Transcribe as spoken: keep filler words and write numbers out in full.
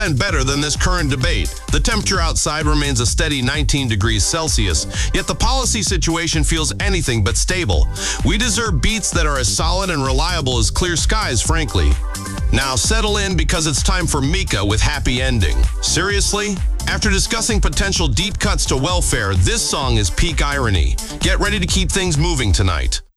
and better than this current debate. The temperature outside remains a steady nineteen degrees Celsius, yet the policy situation feels anything but stable. We deserve beats that are as solid and reliable as clear skies, frankly. Now settle in, because it's time for Mika with Happy Ending. Seriously? After discussing potential deep cuts to welfare, this song is peak irony. Get ready to keep things moving tonight.